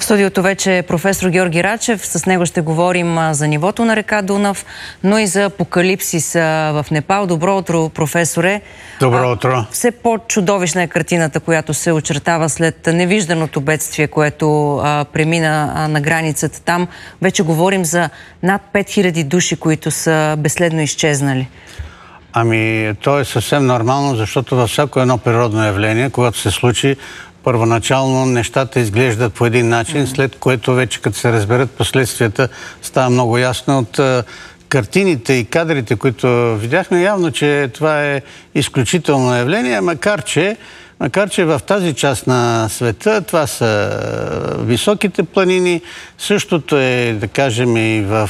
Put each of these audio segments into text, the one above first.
В студиото вече е професор Георги Рачев. С него ще говорим за нивото на река Дунав, но и за апокалипсис в Непал. Добро утро, професоре. Добро утро. Все по-чудовищна е картината, която се очертава след невижданото бедствие, което премина на границата там. Вече говорим за над 5000 души, които са безследно изчезнали. Ами, то е съвсем нормално, защото във всяко едно природно явление, когато се случи, първоначално нещата изглеждат по един начин, след което вече като се разберат последствията, става много ясно от картините и кадрите, които видяхме. Явно, че това е изключително явление, макар че в тази част на света това са високите планини, същото е, да кажем, и в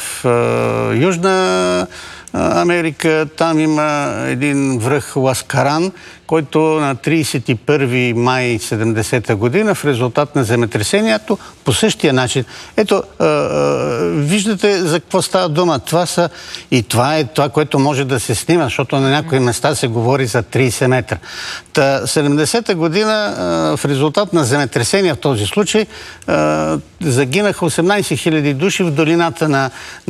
Южна Америка. Там има един връх Ласкаран, който на 31 май 70-та година в резултат на земетресението по същия начин. Ето, виждате за какво става дума. Това е това, което може да се снима, защото на някои места се говори за 30 метра. 70-та година в резултат на земетресение в този случай загинаха 18 000 души в долината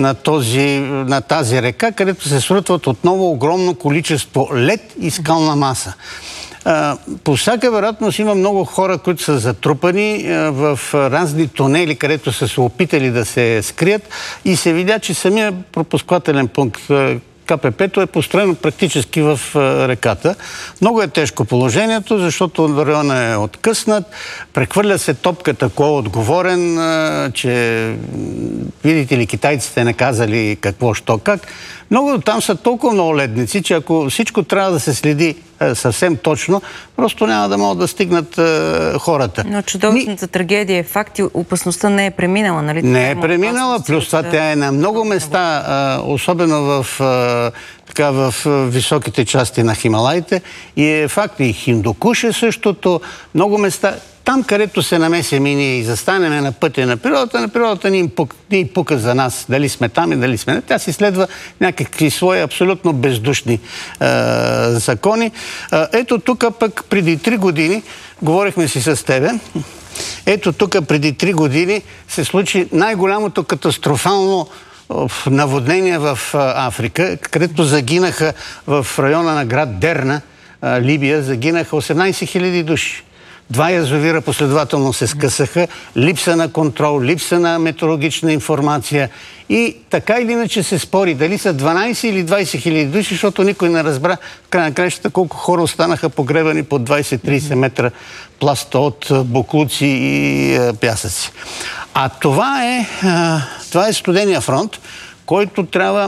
на тази река, където се срутват отново огромно количество лед и скална маса. По всяка вероятност има много хора, които са затрупани в разни тунели, където са се опитали да се скрият, и се видя, че самия пропускателен пункт КПП-то е построено практически в реката. Много е тежко положението, защото районът е откъснат. Прехвърля се топката, кой е отговорен, че видите ли, китайците не казали какво, що, как. Там са толкова много ледници, че ако всичко трябва да се следи съвсем точно, просто няма да могат да стигнат хората. Но чудовищната трагедия е факт и опасността не е преминала, нали? Не е преминала, плюс това тя е на много места, особено в високите части на Хималаите, и е факт. И Хиндукуш е същото, много места. Там, където се намесим и ние и застанеме на пътя на природата ни пука за нас. Дали сме там и дали сме не. Тя си следва някакви свои абсолютно бездушни закони. Ето тук пък преди 3 години, говорихме си с тебе, ето тук преди 3 години се случи най-голямото катастрофално наводнение в Африка, където загинаха в района на град Дерна, Либия, загинаха 18 000 души. 2 язовира последователно се скъсаха, липса на контрол, липса на метеорологична информация, и така или иначе се спори дали са 12 или 20 хиляди души, защото никой не разбра в край на краищата колко хора останаха погребани под 20-30 метра пласта от боклуци и пясъци. А това е студения фронт, който трябва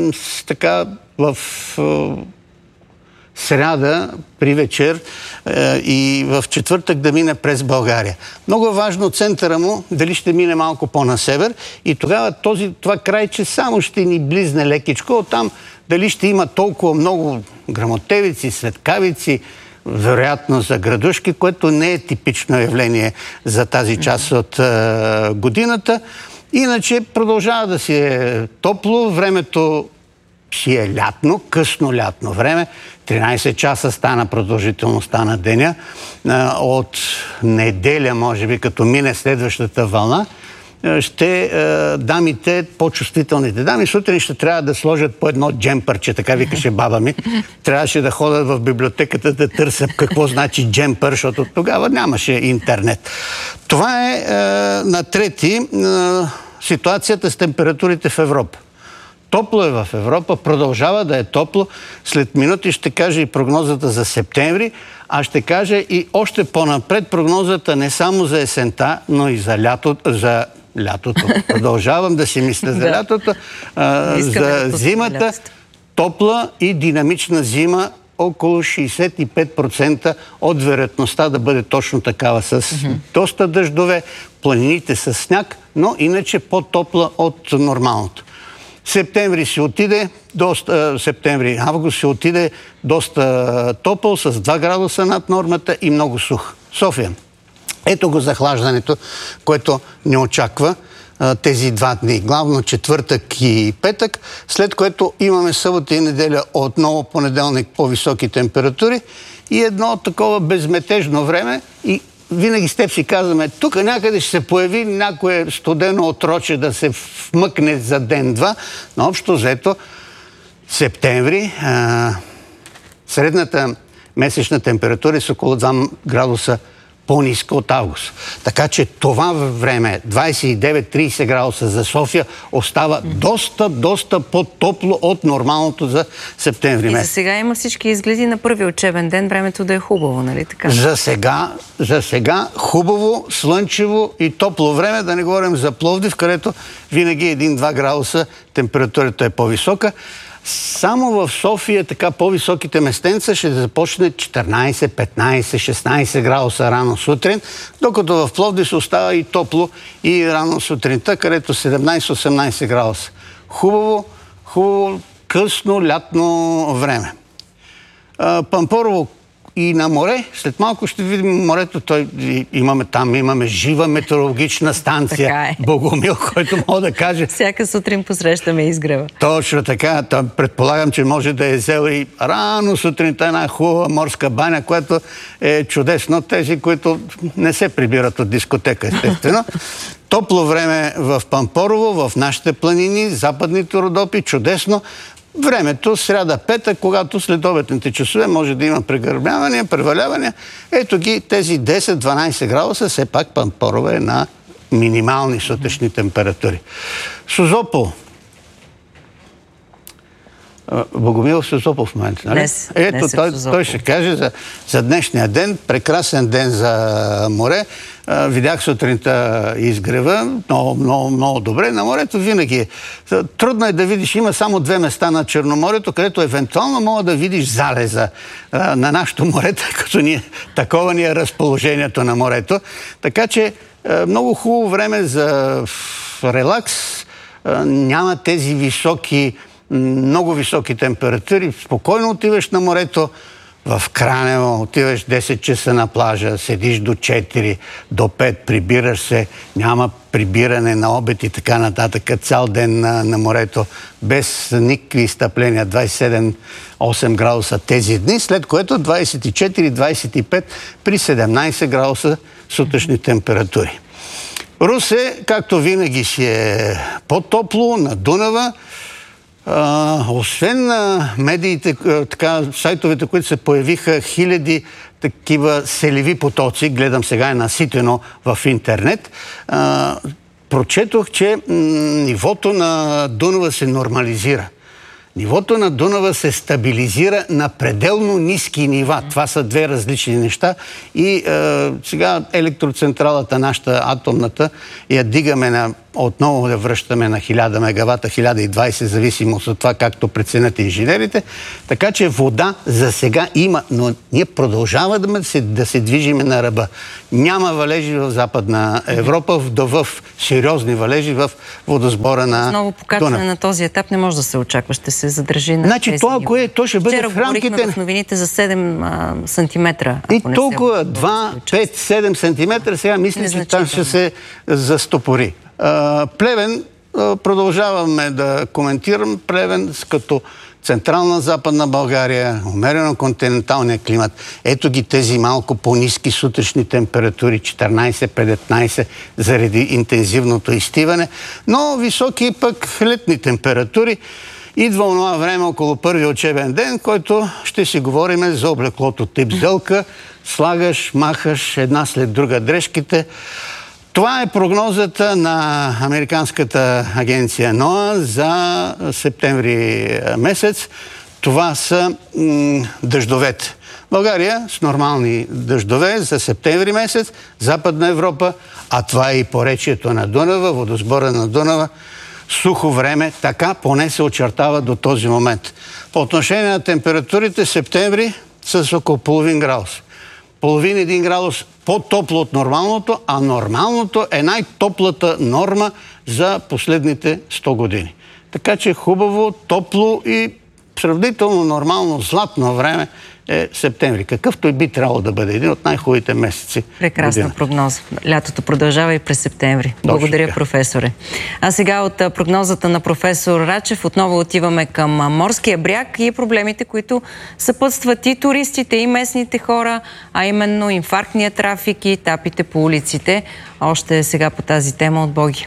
в сряда при вечер и в четвъртък да мине през България. Много е важно центъра му дали ще мине малко по-на север, и тогава това крайче само ще ни близне лекичко. Оттам дали ще има толкова много гръмотевици, светкавици, вероятно за градушки, което не е типично явление за тази част от годината. Иначе продължава да си е топло, времето си е лятно, късно лятно време. 13 часа стана продължителността на деня. От неделя, може би, като мине следващата вълна, дамите, по-чувствителните дами, сутрин ще трябва да сложат по едно джемпърче, така викаше баба ми. Трябваше да ходят в библиотеката да търсят какво значи джемпър, защото тогава нямаше интернет. Това е на трети ситуацията с температурите в Европа. Топло е в Европа, продължава да е топло. След минути ще кажа и прогнозата за септември, а ще кажа и още по-напред прогнозата не само за есента, но и за лятото. Продължавам да си мисля за лятото, за зимата. Топла и динамична зима, около 65% от вероятността да бъде точно такава, с доста дъждове, планините с сняг, но иначе по-топла от нормалното. Август се отиде доста топъл, с 2 градуса над нормата и много сух. София. Ето го захлаждането, което ни очаква тези 2 дни. Главно четвъртък и петък, след което имаме събота и неделя, отново понеделник по-високи температури и едно такова безметежно време, и винаги с теб си казваме, тук някъде ще се появи някое студено отроче да се вмъкне за ден-два, но общо взето септември средната месечна температура е с около 2 градуса по-ниска от август. Така че това време, 29-30 градуса за София, остава доста по-топло от нормалното за септември месец. И за сега има всички изгледи на първи учебен ден, времето да е хубаво, нали така? За сега хубаво, слънчево и топло време, да не говорим за Пловдив, където винаги 1-2 градуса температурата е по-висока. Само в София така по-високите местенца ще започне 14, 15, 16 градуса рано сутрин, докато в Пловдив се остава и топло и рано сутринта, където 17-18 градуса. Хубаво, късно лятно време. Пампорово и на море, след малко ще видим морето, имаме жива метеорологична станция, Богомил, който мога да каже. Всяка сутрин посрещаме изгрева. Точно така, предполагам, че може да е взел и рано сутринта една хубава морска баня, което е чудесно, тези, които не се прибират от дискотека, естествено. Топло време в Пампорово, в нашите планини, западните Родопи, чудесно. Времето сряда-петък, когато след обедните часове може да има прегърбявания, превалявания. Ето ги тези 10-12 градуса, все пак Пампорово е на минимални сутрешни температури. Созопол. Богомил Созопол в момента, нали? Ето, той ще каже за днешния ден, прекрасен ден за море. Видях сутринта изгрева, много добре. На морето винаги е. Трудно е да видиш, има само 2 места на Черноморието, където евентуално мога да видиш залеза на нашото море, като такова ни е разположението на морето. Така че много хубаво време за релакс. Няма тези много високи температури. Спокойно отиваш на морето, в Кранево, отиваш 10 часа на плажа, седиш до 4, до 5, прибираш се, няма прибиране на обед и така нататък, цял ден на морето, без никакви изтъпления, 27-8 градуса тези дни, след което 24-25 при 17 градуса сутрешни температури. Русе, както винаги, си е по-топло, на Дунава. Освен на медиите, сайтовете, които се появиха, хиляди такива селеви потоци, гледам сега е наситено в интернет, прочетох, че нивото на Дунава се нормализира. Нивото на Дунава се стабилизира на пределно ниски нива. Това са 2 различни неща. И сега електроцентралата, нашата атомната, я дигаме отново да връщаме на 1000 мегавата, 1020, зависимост от това както преценят инженерите. Така че вода за сега има, но ние продължаваме да се движиме на ръба. Няма валежи в Западна Европа, в сериозни валежи в водосбора на Дунав. Ново покачване на този етап не може да се очаква. Ще се задържи на значи това, което ще бъде вчера в рамките... Вчера говорихме в новините за 7 сантиметра. И толкова 2, 5, 7 сантиметра, сега мисля, че там ще се застопори. Плевен, продължаваме да коментирам Плевен като централна Западна България, умерено континенталния климат. Ето ги тези малко по-ниски сутрешни температури, 14-15, заради интензивното изтиване, но високи пък летни температури. Идва онова време около първи учебен ден, който ще си говорим за облеклото тип сделка. Слагаш, махаш една след друга дрежките. Това е прогнозата на американската агенция NOAA за септември месец. Това са дъждовете. България с нормални дъждове за септември месец, Западна Европа, а това е и поречието на Дунава, водосбора на Дунава, сухо време, така поне се очертава до този момент. По отношение на температурите, септември с около половин градус. Половин-1 градус по-топло от нормалното, а нормалното е най-топлата норма за последните 100 години. Така че хубаво, топло и сравнително нормално златно време е септември, какъвто и би трябвало да бъде един от най-хубавите месеци. Прекрасна прогноза. Лятото продължава и през септември. Благодаря, професоре. А сега от прогнозата на професор Рачев отново отиваме към морския бряг и проблемите, които съпътстват и туристите, и местните хора, а именно инфарктния трафик и тапите по улиците. Още сега по тази тема от Боги.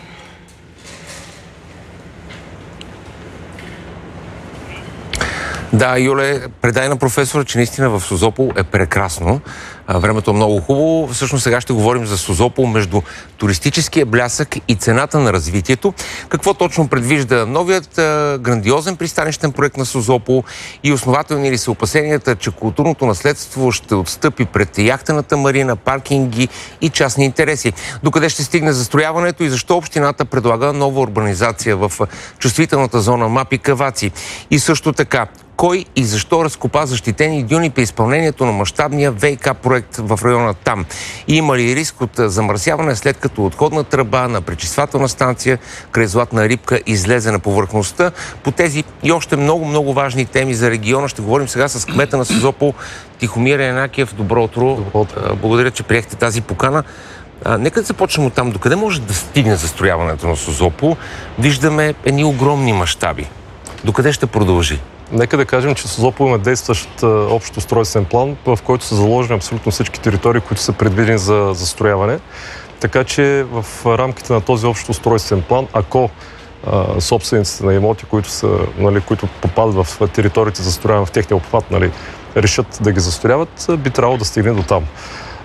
Да, Юле, предай на професора, че наистина в Созопол е прекрасно. Времето е много хубаво. Всъщност сега ще говорим за Созопол между туристическия блясък и цената на развитието. Какво точно предвижда новият грандиозен пристанищен проект на Созопол и основателни ли са опасенията, че културното наследство ще отстъпи пред яхтената марина, паркинги и частни интереси? Докъде ще стигне застрояването и защо общината предлага нова урбанизация в чувствителната зона Мапи Каваци? И също така, кой и защо разкопа защитени дюни при изпълнението на мащабния ВиК проект в района там? И има ли риск от замърсяване, след като отходна тръба на пречиствателна станция край Златна рибка излезе на повърхността? По тези и още много важни теми за региона ще говорим сега с кмета на Созопол Тихомир Янакиев. Добро утро. Благодаря, че приехте тази покана. Нека да започнем от там. Докъде може да стигне застрояването на Созопол? Виждаме едни огромни мащаби. Докъде ще продължи? Нека да кажем, че Созопол има действащ общ устройствен план, в който са заложени абсолютно всички територии, които са предвидени за застрояване. Така че в рамките на този общ устройствен план, ако собствениците на имоти, които попадат в териториите за застрояване в техния обхват, решат да ги застрояват, би трябвало да стигне до там.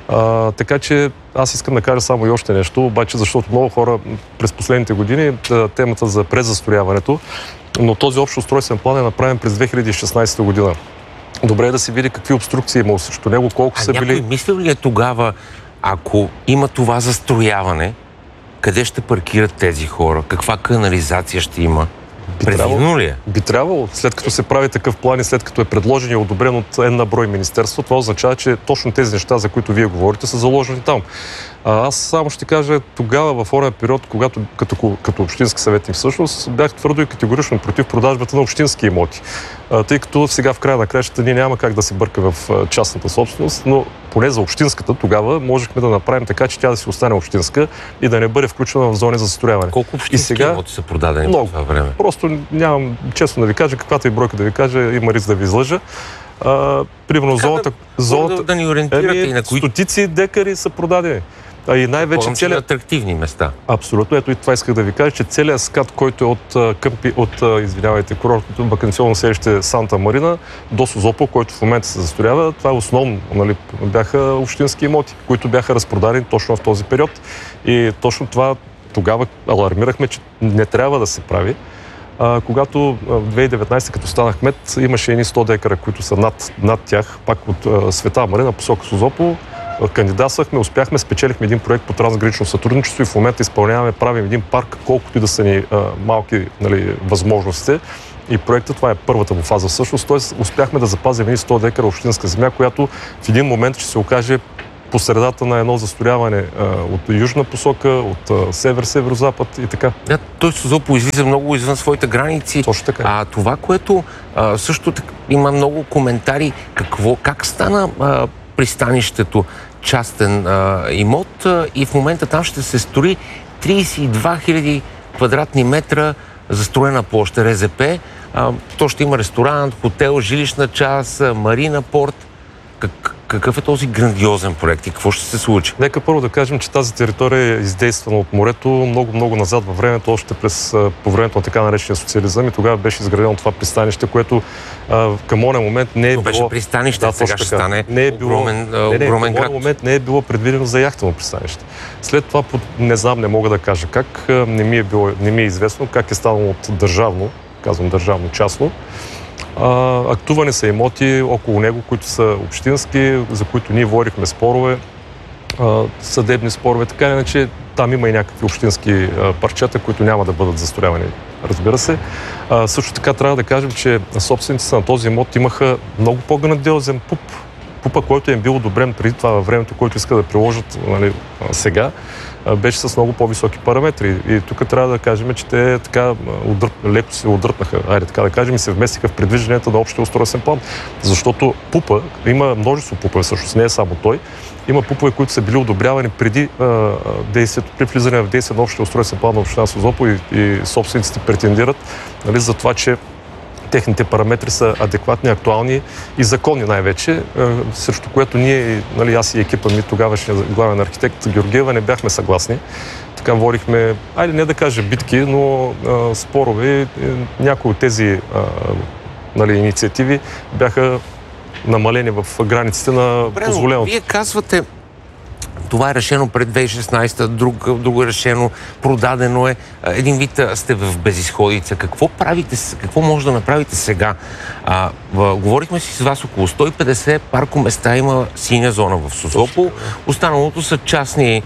Така че аз искам да кажа само и още нещо, обаче защото много хора през последните години темата за презастрояването, но този общ устройствен план е направен през 2016 година. Добре е да се види какви обструкции имало срещу него, колко са били... Някой мислил ли е тогава, ако има това застрояване, къде ще паркират тези хора? Каква канализация ще има? Предвидено ли е? Би трябвало. След като се прави такъв план и след като е предложен и одобрен от една брой министерство, това означава, че точно тези неща, за които вие говорите, са заложени там. Аз само ще кажа, тогава в онен период, когато като общински съветник всъщност, бях твърдо и категорично против продажбата на общински имоти. Тъй като сега в края на краищата ние няма как да се бърка в частната собственост, но поне за общинската тогава можехме да направим така, че тя да си остане общинска и да не бъде включена в зони за застрояване. Колко общински имоти са продадени по това време? Просто нямам честно да ви кажа, каквато и бройка да ви кажа, има риск да ви излъжа. Примерно зоната... Да ни ориентирате и на кои... Стотици декари са продадени. И най-вече целият... атрактивни места. Абсолютно. Ето и това исках да ви кажа, че целият скат, който е от курортното ваканционно селище Санта Марина до Созопол, който в момента се застроява, това е основно. Бяха общински имоти, които бяха разпродадени точно в този период. И точно това тогава алармирахме, че не трябва да се прави. Когато в 2019, като станах кмет, имаше едни 100 декара, които са над тях, пак от Света Марина, посока Созопол. Кандидатствахме, успяхме, спечелихме един проект по трансгранично сътрудничество и в момента правим един парк, колкото и да са ни малки възможности. И проектът, това е първата му фаза всъщност, т.е. успяхме да запазим едни 100 декара общинска земя, която в един момент ще се окаже по средата на едно застрояване от южна посока, от север-северо-запад и така. Да, той Созопол излиза много извън своите граници. Точно така. Това, което също има много коментари, как стана пристанището частен имот и в момента там ще се строи 32 000 квадратни метра застроена площ РЗП. То ще има ресторант, хотел, жилищна част, марина, порт. Какъв е този грандиозен проект и какво ще се случи? Нека първо да кажем, че тази територия е издействана от морето много назад във времето, още по времето на така наречения социализъм и тогава беше изградено това пристанище, което към онен момент не е било... беше пристанище, сега ще стане огромен град. В момент не е било предвидено за яхтено пристанище. След това, не знам, не мога да кажа как, не ми е известно как е станало от държавно, казвам държавно, частно. Актувани са имоти около него, които са общински, за които ние водихме спорове, съдебни спорове, така или иначе там има и някакви общински парчета, които няма да бъдат застроявани, разбира се. Също така трябва да кажем, че собствениците на този имот имаха много по-грандиозен ПУП ПУП-а, който е бил одобрен преди това във времето, който иска да приложат, нали, сега, беше с много по-високи параметри. И тук трябва да кажем, че те така леко се отдръпнаха, така да кажем, и се вместиха в предвижданията на общия устройствен план. Защото ПУП-а, има множество ПУП-а, всъщност не е само той, има ПУП-ове, които са били одобрявани преди действието, при влизане в действие на общия устройствен план на община Созопол и собствениците претендират, нали, за това, че техните параметри са адекватни, актуални и законни най-вече, срещу което ние, нали, аз и екипа ми, тогавашния главен архитект Георгиева, не бяхме съгласни. Така водихме, не да кажа битки, но спорове. Някои от тези нали, инициативи бяха намалени в границите на позволеното. Вие казвате, това е решено пред 2016, друго е решено, продадено е. Един вид сте в безизходица. Какво може да направите сега? Говорихме си с вас, около 150 паркоместа има синя зона в Созопол. Останалото са частни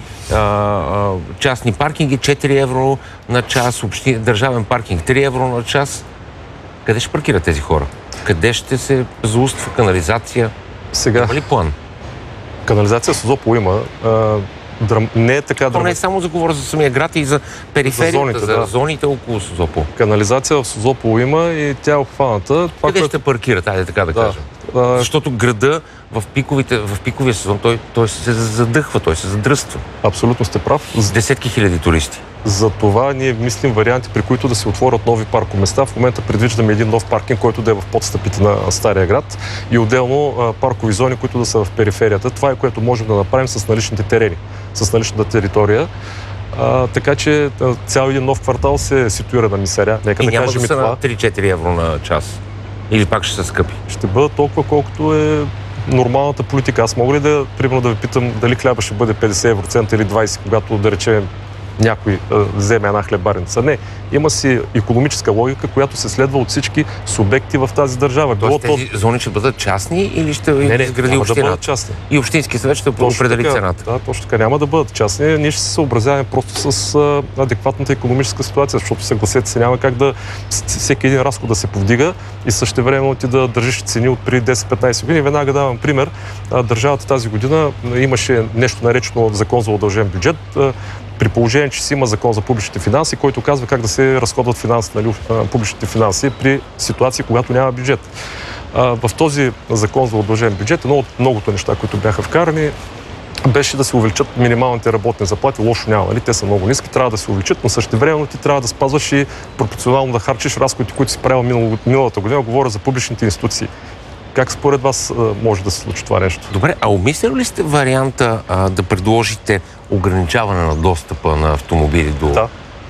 паркинги, 4 евро на час, държавен паркинг 3 евро на час. Къде ще паркират тези хора? Къде ще се зауства канализация? Сега. Има ли план? Канализация в Созопол има. Не е така не е само за говоря за самия град и за периферията, за зоните около Созопол. Канализация в Созопол има и тя е обхваната. Къде ще паркират, така да кажем? Защото града в пиковия сезон той се задъхва, той се задръства. Абсолютно сте прав. С десетки хиляди туристи. За това ние мислим варианти, при които да се отворят нови паркоместа. В момента предвиждаме един нов паркинг, който да е в подстъпите на Стария град и отделно паркови зони, които да са в периферията. Това е, което можем да направим с наличните терени, с наличната територия. Така че цял един нов квартал се ситуира на Мисаря. Нека да кажем и това. Няма да са на 3-4 евро на час? Или пак ще са скъпи? Ще бъдат толкова, колкото е нормалната политика. Аз мога ли примерно да ви питам дали хляба ще бъде 50 евроцента или 20, когато да речем някой вземе една хлебарница. Не. Има си икономическа логика, която се следва от всички субекти в тази държава. Тоест тези зони ще бъдат частни или ще изгради общината? Да бъдат частни. И общински съвет ще определи цената? Да, точно така. Няма да бъдат частни. Ние ще се съобразяваме просто с адекватната икономическа ситуация, защото съгласете се, няма как да всеки един разход да се повдига и същевременно ти да държиш цени от преди 10-15 години. Веднага давам пример. Държавата тази година имаше нещо наречено в закон за удължен бюджет, при положение, че си има закон за публичните финанси, който казва как да се разходват публичните финанси при ситуации, когато няма бюджет. В този закон за удължен бюджет, едно от многото неща, които бяха вкарани, беше да се увеличат минималните работни заплати. Лошо няма, нали? Те са много ниски, трябва да се увеличат, но същевременно ти трябва да спазваш и пропорционално да харчиш разходите, които си правил миналата година. Говоря за публичните институции. Как според вас може да се случи това нещо? Добре, а обмисляли ли сте варианта да предложите ограничаване на достъпа на автомобили до...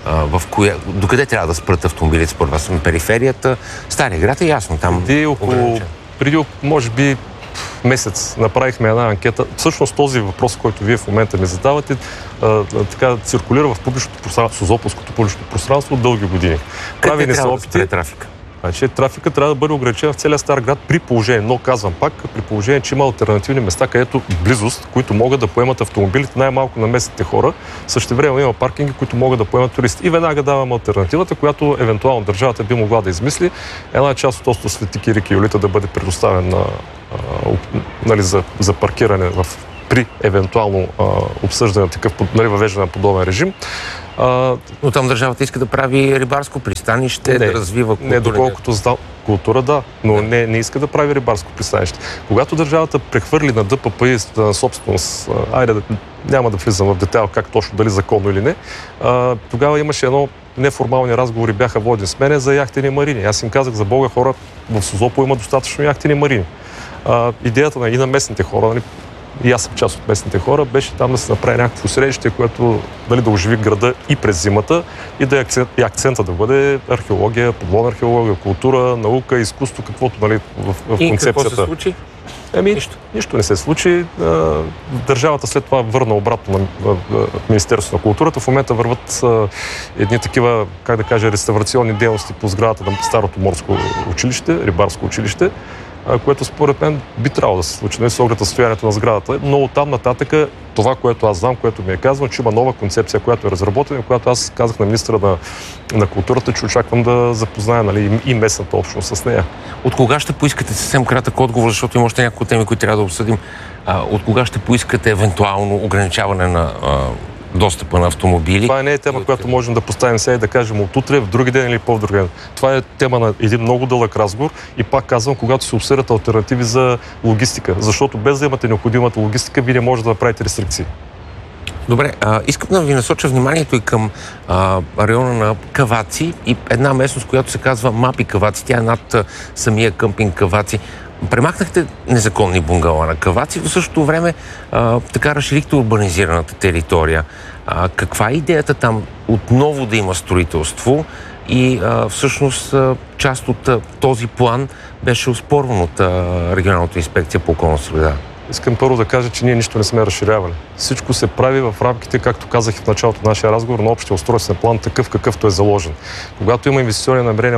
До къде трябва да спрат автомобилите според вас? На периферията? Стария град е ясно, там... Преди може би месец направихме една анкета. Всъщност този въпрос, който вие в момента ми задавате, така циркулира в публичното пространство, Созопolското публично пространство от дълги години. Къде трябва да спре трафика? Значи трафика трябва да бъде ограничен в целия Стар град при положение, но казвам пак, при положение, че има алтернативни места, където близост, които могат да поемат автомобилите най-малко на местните хора. Същевременно има паркинги, които могат да поемат туристи. И веднага давам алтернативата, която евентуално държавата би могла да измисли. Една част от остров Свети Рики и Юлита да бъде предоставен за паркиране при евентуално обсъждане на такъв, въвеждане на подобен режим. Но там държавата иска да прави рибарско пристанище, да развива култура. Не, доколкото знам. Култура, да, но не иска да прави рибарско пристанище. Когато държавата прехвърли на ДПП и на собственост, няма да влизам в детайл как точно, дали законно или не, тогава имаше неформални разговори бяха водени с мене за яхтени марини. Аз им казах, за Бога, хора, в Созопол има достатъчно яхтени марини. Идеята и на местните хора, и аз съм част от местните хора, беше там да се направи някакво средище, което да оживи града и през зимата и да акцента да бъде археология, подводна археология, култура, наука, изкуство, каквото в концепцията. И какво се случи? Нищо не се случи. Държавата след това върна обратно на Министерството на културата. В момента върват едни такива, реставрационни дейности по сградата на Старото морско училище, рибарско училище. което според мен би трябвало да се случи, с оглед на състоянието на сградата. Но оттам нататък това, което аз знам, което ми е казано, че има нова концепция, която е разработена и която аз казах на министра на културата, че очаквам да запозная, нали, и местната общност с нея. От кога ще поискате съвсем кратък отговор, защото има още няколко теми, които трябва да обсъдим. От кога ще поискате евентуално ограничаване на достъпа на автомобили? Това не е тема, която можем да поставим сега и да кажем от утре, в други ден или по-друг ден. Това е тема на един много дълъг разговор и пак казвам, когато се обсъдят алтернативи за логистика, защото без да имате необходимата логистика, вие не можете да направите рестрикции. Добре, искам да ви насоча вниманието и към района на Каваци и една местност, която се казва Мапи Каваци. Тя е над самия къмпинг Каваци. Премахнахте незаконни бунгала на Каваци, в същото време така разширихте урбанизираната територия. Каква е идеята там отново да има строителство и всъщност част от този план беше оспорван от Регионалната инспекция по околна среда? Искам първо да кажа, че ние нищо не сме разширявали. Всичко се прави в рамките, както казах и в началото на нашия разговор, на общия устройствен план, такъв какъвто е заложен. Когато има инвестиционни намерения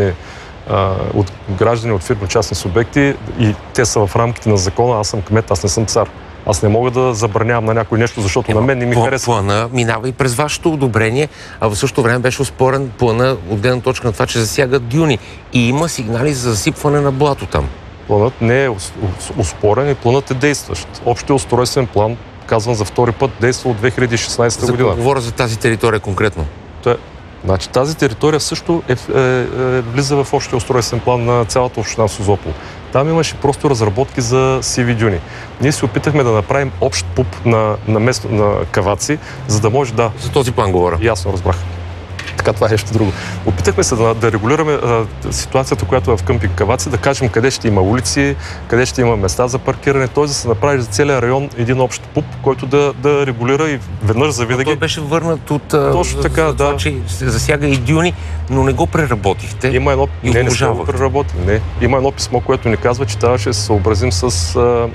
от граждани, от фирми, частни субекти и те са в рамките на закона, аз съм кмет, аз не съм цар. Аз не мога да забранявам на някой нещо, защото на мен не ми харесва. Плана минава и през вашето одобрение, а в същото време беше оспорен плана от гледна точка на това, че засяга дюни. И има сигнали за засипване на блато там. Планът не е оспорен и планът е действащ. Общия устройствен план, казвам за втори път, действа от 2016 година. Говоря за тази територия конкретно. Значи тази територия също влиза в общия устройствен план на цялата община Созопол. Там имаше просто разработки за сиви дюни. Ние се опитахме да направим общ ПУП на Каваци, за да може да... За този план говоря. Ясно, разбрах. Така, това е нещо друго. Опитахме се да регулираме ситуацията, която е в къмпинг Каваци, да кажем къде ще има улици, къде ще има места за паркиране, т.е. да се направи за целия район един общ ПУП, който да регулира и веднъж завинаги. Той беше върнат от точно така, това, че се засяга и дюни, но не го преработихте. Има едно... Не сме го преработили. Не. Има едно писмо, което ни казва, че трябваше да се съобразим с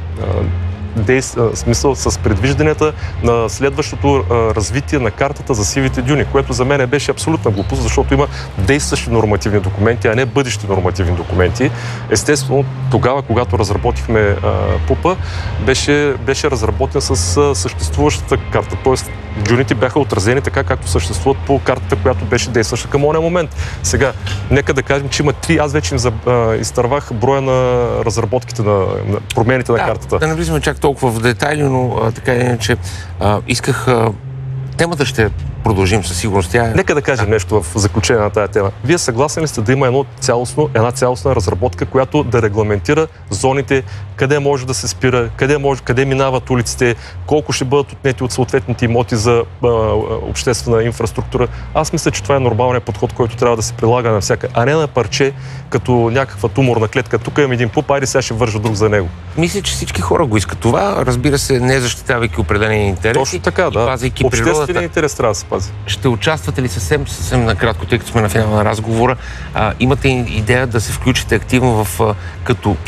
смисъл с предвижданията на следващото развитие на картата за сивите дюни, което за мен беше абсолютна глупост, защото има действащи нормативни документи, а не бъдещи нормативни документи. Естествено, тогава, когато разработихме ПУПа, беше разработен с съществуващата карта. Тоест, дюните бяха отразени така, както съществуват по картата, която беше действаща към ония момент. Сега, нека да кажем, че има 3. Аз вече изтървах броя на разработките на промените на картата. Да не влизаме чак толкова в детайли, но така иначе исках... Темата ще продължим със сигурност. Нека да кажем нещо в заключение на тази тема. Вие съгласен ли сте да има една цялостна разработка, която да регламентира зоните, къде може да се спира, къде минават улиците, колко ще бъдат отнети от съответните имоти за обществена инфраструктура? Аз мисля, че това е нормалният подход, който трябва да се прилага на всяка, а не на парче, като някаква туморна клетка. Тук имам един ПУП, айде сега ще вържа друг за него. Мисля, че всички хора го искат това, разбира се, не защитавайки определени интереси. Точно така, да. Общественият интерес трябва да се пази. Ще участвате ли съвсем накратко, тъй като сме на финала на разговора, имате идея да се включите активно в като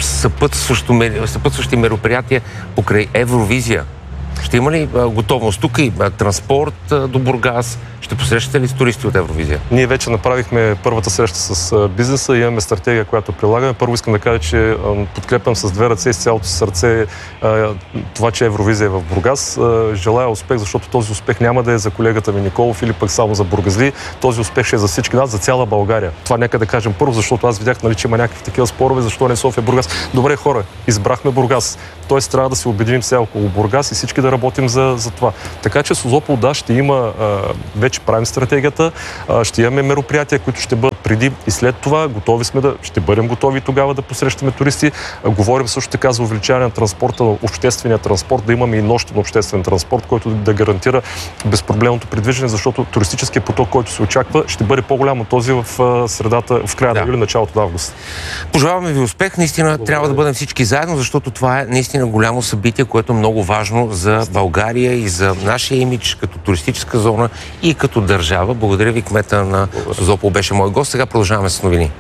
съпътстващи мероприятия покрай Евровизия? Ще има ли готовност тук и транспорт до Бургас? Ще посрещате ли с туристи от Евровизия? Ние вече направихме първата среща с бизнеса и имаме стратегия, която прилагаме. Първо искам да кажа, че подкрепям с две ръце и с цялото сърце това, че Евровизия е в Бургас. Желая успех, защото този успех няма да е за колегата ми Николов или пък само за бургазли. Този успех ще е за всички нас, за цяла България. Това нека да кажем първо, защото аз видях, нали, че има някакви такива спорове, защо не София, Бургас. Добре, хора, избрахме Бургас. Тоест трябва да се обединим сега около Бургас и всички да работим за това. Така че Созопол, да, ще има, вече правим стратегията, ще имаме мероприятия, които ще бъдат преди и след това. Ще бъдем готови тогава да посрещаме туристи. Говорим също така за увеличаване на транспорта, на обществения транспорт, да имаме и нощен обществен транспорт, който да гарантира безпроблемното придвижване, защото туристическият поток, който се очаква, ще бъде по-голям от този в средата, в края на юли, началото на август. Пожелаваме ви успех. Наистина трябва да бъдем всички заедно, защото това е наистина голямо събитие, което е много важно за България и за нашия имидж като туристическа зона и като държава. Благодаря ви, кмета на Созопол беше мой гост. Сега продължаваме с новини.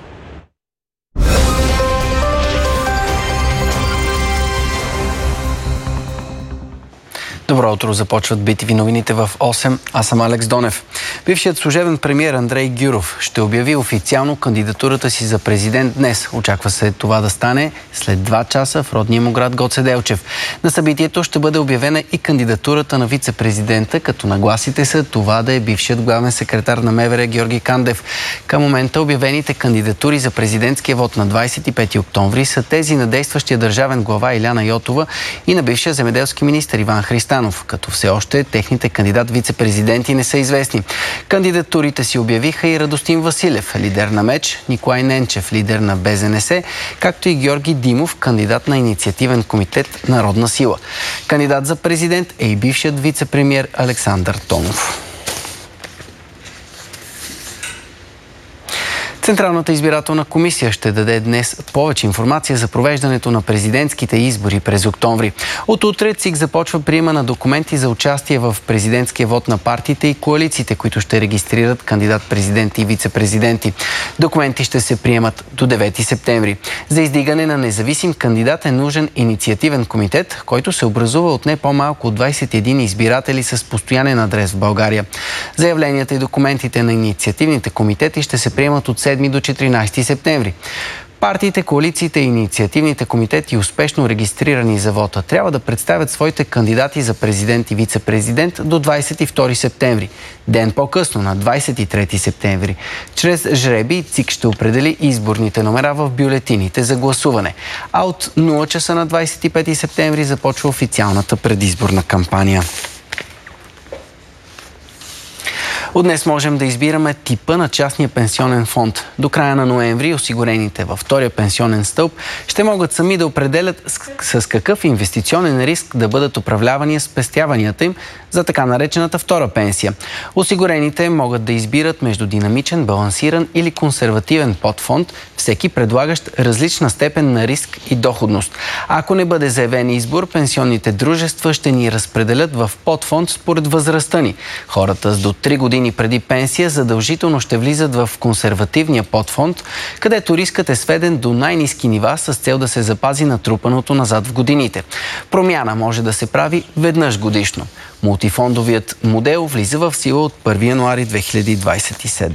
Добро Добро утро, започват BTV новините в 8. Аз съм Алекс Донев. Бившият служебен премиер Андрей Гюров ще обяви официално кандидатурата си за президент днес. Очаква се това да стане след 2 часа в родния му град Гоце Делчев. На събитието ще бъде обявена и кандидатурата на вице-президента, като нагласите са това да е бившият главен секретар на МВР Георги Кандев. Към момента обявените кандидатури за президентския вод на 25 октомври са тези на действащия държавен глава Иляна Йотова и на бившия земеделски министър Иван Христанов, като все още техните кандидат-вице-президенти не са известни. Кандидатурите си обявиха и Радостин Василев, лидер на МЕЧ, Николай Ненчев, лидер на БЗНС, както и Георги Димов, кандидат на инициативен комитет Народна сила. Кандидат за президент е и бившият вице-премиер Александър Томов. Централната избирателна комисия ще даде днес повече информация за провеждането на президентските избори през октомври. От утре ЦИК започва приема на документи за участие в президентския вод на партиите и коалициите, които ще регистрират кандидат-президенти и вице-президенти. Документи ще се приемат до 9 септември. За издигане на независим кандидат е нужен инициативен комитет, който се образува от не по-малко от 21 избиратели с постоянен адрес в България. Заявленията и документите на инициативните комитети ще се приемат от 7 до 14 септември. Партиите, коалициите и инициативните комитети, успешно регистрирани за вота, трябва да представят своите кандидати за президент и вице-президент до 22 септември. Ден по-късно, на 23 септември, чрез жребий ЦИК ще определи изборните номера в бюлетините за гласуване. А от 0 часа на 25 септември започва официалната предизборна кампания. От днес можем да избираме типа на частния пенсионен фонд. До края на ноември осигурените във втория пенсионен стълб ще могат сами да определят с какъв инвестиционен риск да бъдат управлявани спестяванията им за така наречената втора пенсия. Осигурените могат да избират между динамичен, балансиран или консервативен подфонд, всеки предлагащ различна степен на риск и доходност. А ако не бъде заявен избор, пенсионните дружества ще ни разпределят в подфонд според възрастта ни. Хората с до 3 години преди пенсия задължително ще влизат в консервативния подфонд, където рискът е сведен до най-ниски нива с цел да се запази натрупаното назад в годините. Промяна може да се прави веднъж годишно. Мултифондовият модел влиза в сила от 1 януари 2027.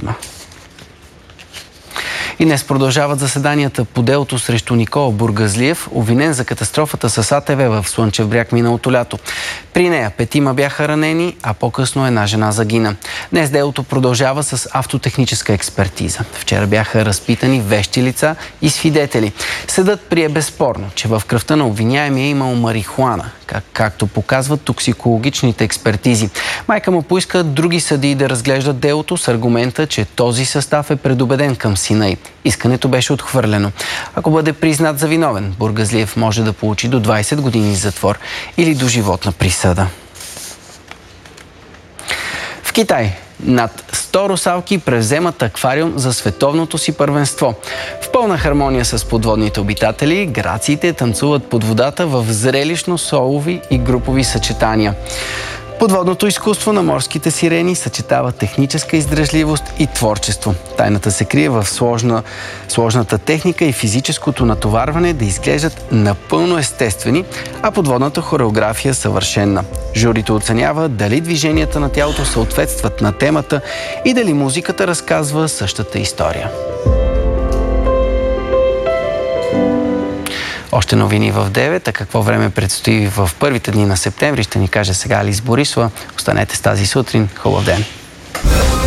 И днес продължават заседанията по делото срещу Никола Бургазлиев, обвинен за катастрофата с АТВ в Слънчев бряг миналото лято. При нея 5 бяха ранени, а по-късно една жена загина. Днес делото продължава с автотехническа експертиза. Вчера бяха разпитани вещи лица и свидетели. Съдът прие безспорно, че в кръвта на обвиняемия е имал марихуана, както показват токсикологичните експертизи. Майка му поиска други съдии да разглеждат делото с аргумента, че този състав е предубеден към сина й. Искането беше отхвърлено. Ако бъде признат за виновен, Бургазлиев може да получи до 20 години затвор или доживотна присъда. В Китай над 100 русалки превземат аквариум за световното си първенство. В пълна хармония с подводните обитатели, грациите танцуват под водата в зрелищно-солови и групови съчетания. Подводното изкуство на морските сирени съчетава техническа издръжливост и творчество. Тайната се крие в сложната техника и физическото натоварване да изглеждат напълно естествени, а подводната хореография съвършенна. Журито оценява дали движенията на тялото съответстват на темата и дали музиката разказва същата история. Още новини в 9, а какво време предстои в първите дни на септември ще ни каже сега Алис Борисова. Останете с тази сутрин. Хубав ден!